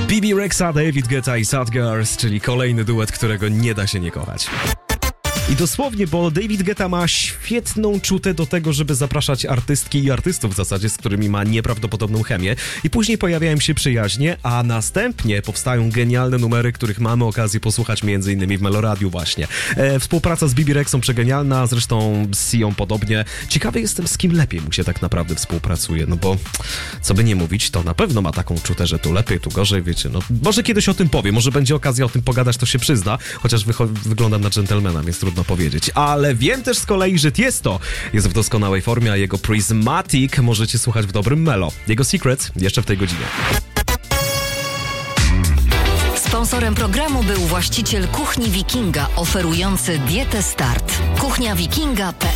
Bibi Rexa, David Guetta i Sad Girls, czyli kolejny duet, którego nie da się nie kochać. I dosłownie, bo David Guetta ma świetną czutę do tego, żeby zapraszać artystki i artystów w zasadzie, z którymi ma nieprawdopodobną chemię. I później pojawiają się przyjaźnie, a następnie powstają genialne numery, których mamy okazję posłuchać m.in. w Meloradiu właśnie. Współpraca z Bibi Rexą przegenialna, zresztą z Sią podobnie. Ciekawy jestem, z kim lepiej mu się tak naprawdę współpracuje, no bo co by nie mówić, to na pewno ma taką czutę, że tu lepiej, tu gorzej, wiecie, no może kiedyś o tym powie, może będzie okazja o tym pogadać, to się przyzna, chociaż wyglądam na dżentelmena, więc trudno powiedzieć. Ale wiem też z kolei, że Tiesto jest w doskonałej formie, a jego Prismatic możecie słuchać w dobrym melo. Jego Secrets jeszcze w tej godzinie. Sponsorem programu był właściciel Kuchni Wikinga, oferujący dietę Start. kuchniawikinga.pl